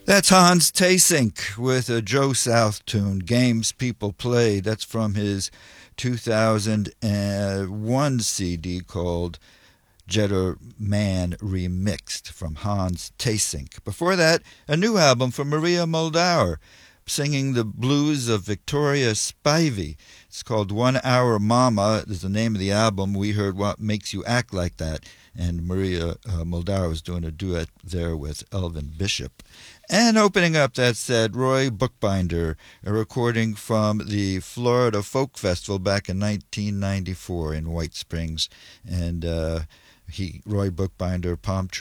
That's Hans Tasink with a Joe South tune, Games People Play. That's from his 2001 CD called Jetter Man Remixed from Hans Tasink. Before that, a new album from Maria Muldaur, singing the blues of Victoria Spivey. It's called 1 Hour Mama is the name of the album. We heard What Makes You Act Like That, and Maria Muldaur was doing a duet there with Elvin Bishop. And opening up that set, Roy Bookbinder, a recording from the Florida Folk Festival back in 1994 in White Springs. And Roy Bookbinder, Palm Tree